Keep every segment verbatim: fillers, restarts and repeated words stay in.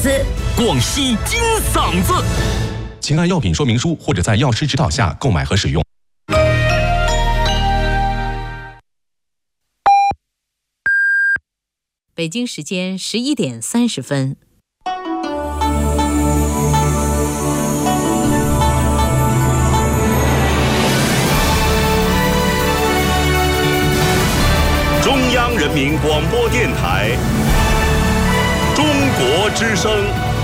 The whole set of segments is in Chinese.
子， 广西金嗓子。请按药品说明书或者在药师指导下购买和使用。 北京时间十一点三十分。 中央人民广播电台中国之声。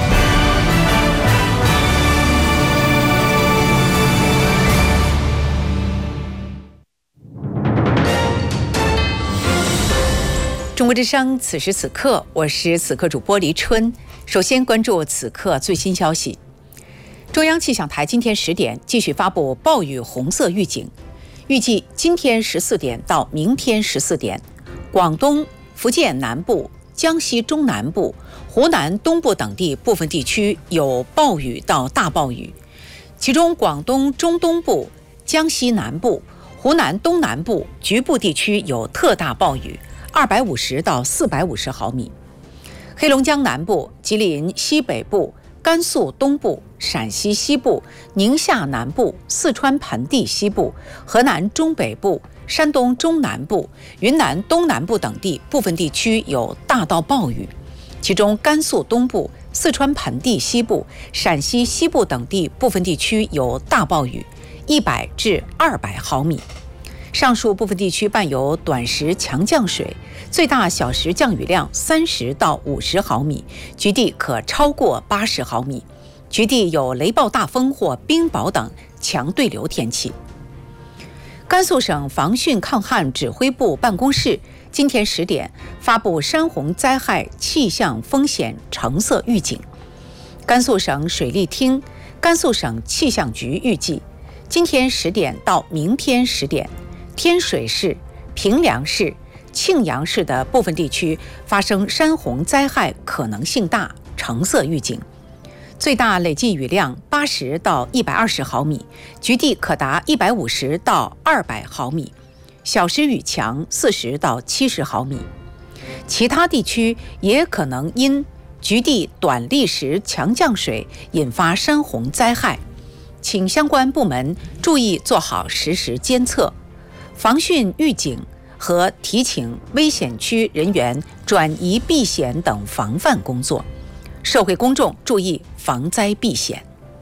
中国之声，此时此刻，我是此刻主播黎春。首先关注此刻最新消息。中央气象台今天十点继续发布暴雨红色预警，预计今天十四点到明天十四点，广东、福建南部、江西中南部、湖南东部等地部分地区有暴雨到大暴雨，其中广东中东部、江西南部、湖南东南部局部地区有特大暴雨。二百五十到四百五十毫米，黑龙江南部、吉林西北部、甘肃东部、陕西西部、宁夏南部、四川盆地西部、河南中北部、山东中南部、云南东南部等地部分地区有大到暴雨，其中甘肃东部、四川盆地西部、陕西西部等地部分地区有大暴雨，一百至二百毫米。上述部分地区伴有短时强降水，最大小时降雨量三十到五十毫米，局地可超过八十毫米，局地有雷暴大风或冰雹等强对流天气。甘肃省防汛抗旱指挥部办公室今天十点发布山洪灾害气象风险橙色预警。甘肃省水利厅、甘肃省气象局预计，今天十点到明天十点，天水市、平凉市、庆阳市的部分地区发生山洪灾害可能性大，橙色预警，最大累计雨量八十到一百二十毫米，局地可达一百五十到二百毫米，小时雨强四十到七十毫米。其他地区也可能因局地短历时强降水引发山洪灾害，请相关部门注意做好实时监测、防汛预警和提醒危险区人员转移避险等防范工作，社会公众注意防灾避险。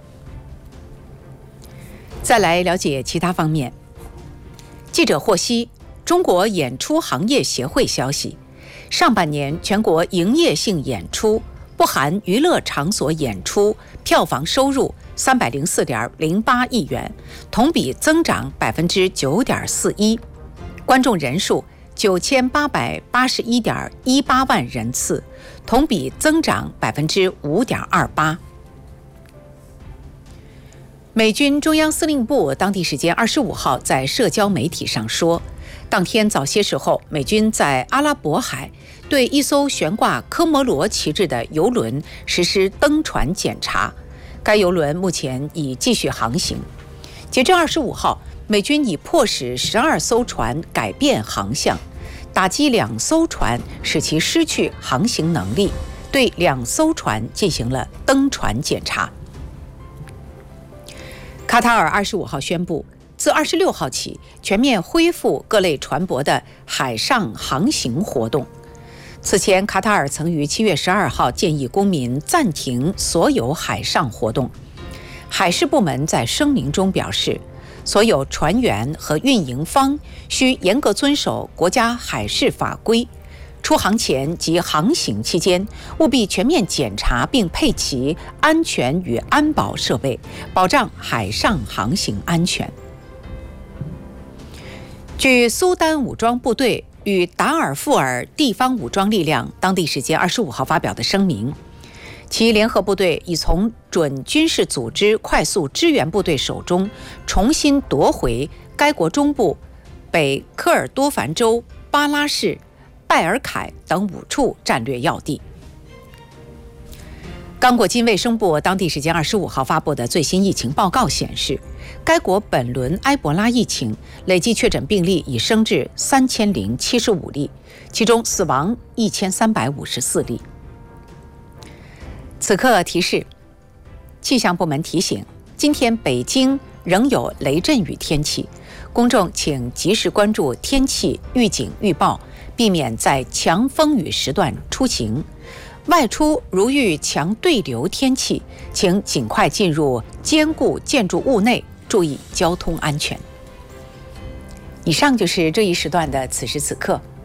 再来了解其他方面。记者获悉，中国演出行业协会消息，上半年全国营业性演出不含娱乐场所演出票房收入三百零四点零八亿元，同比增长百分之九点四一，观众人数九千八百八十一点一八万人次，同比增长百分之五点二八。美军中央司令部当地时间二十五号在社交媒体上说，当天早些时候，美军在阿拉伯海对一艘悬挂科摩罗旗帜的油轮实施登船检查，该油轮目前已继续航行。截至二十五号，美军已迫使十二艘船改变航向，打击两艘船，使其失去航行能力，对两艘船进行了登船检查。卡塔尔二十五号宣布，自二十六号起全面恢复各类船舶的海上航行活动。此前，卡塔尔曾于七月十二号建议公民暂停所有海上活动。海事部门在声明中表示，所有船员和运营方需严格遵守国家海事法规，出航前及航行期间务必全面检查并配齐安全与安保设备，保障海上航行安全。据苏丹武装部队与达尔富尔地方武装力量当地时间二十五号发表的声明，其联合部队已从准军事组织快速支援部队手中重新夺回该国中部北科尔多凡州巴拉市、拜尔凯等五处战略要地。刚果金卫生部当地时间二十五号发布的最新疫情报告显示，该国本轮埃博拉疫情累计确诊病例已升至三千零七十五例，其中死亡一千三百五十四例。 此刻提示，气象部门提醒，今天北京仍有雷阵雨天气，公众请及时关注天气预警预报，避免在强风雨时段出行。外出如遇强对流天气，请尽快进入坚固建筑物内，注意交通安全。以上就是这一时段的此时此刻。